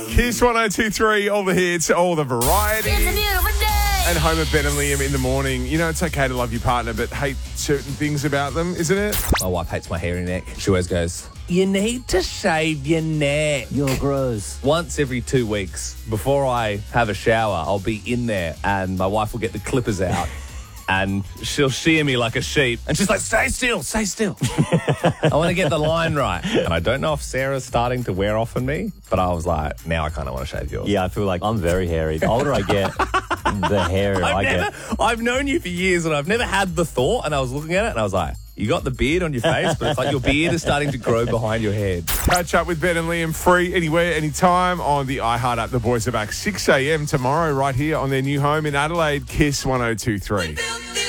Kiss 1023, all the hits, all the variety. It's a beautiful day. And home of Ben and Liam in the morning. You know, it's okay to love your partner, but hate certain things about them, isn't it? My wife hates my hairy neck. She always goes, "You need to shave your neck." You're gross. Once every 2 weeks, before I have a shower, I'll be in there and my wife will get the clippers out and she'll shear me like a sheep. And she's like, "Stay still, stay still." I want to get the line right. And I don't know if Sarah's starting to wear off on me, but I was like, now I kind of want to shave yours. Yeah, I feel like I'm very hairy. The older I get, the hairier I get. I've known you for years and I've never had the thought, and I was looking at it and I was like, you got the beard on your face, but it's like your beard is starting to grow behind your head. Catch up with Ben and Liam free anywhere, anytime on the iHeart app. The boys are back 6 a.m. tomorrow right here on their new home in Adelaide, Kiss 1023.